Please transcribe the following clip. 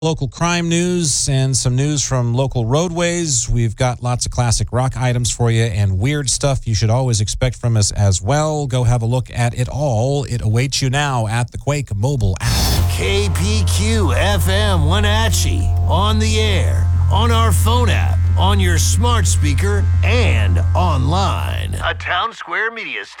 Local crime news and some news from local roadways. We've got lots of classic rock items for you and weird stuff you should always expect from us as well. Go have a look at it all. It awaits you now at the Quake mobile app. KPQ FM Wenatchee, on the air, on our phone app, on your smart speaker, and online. A Town Square Media Station.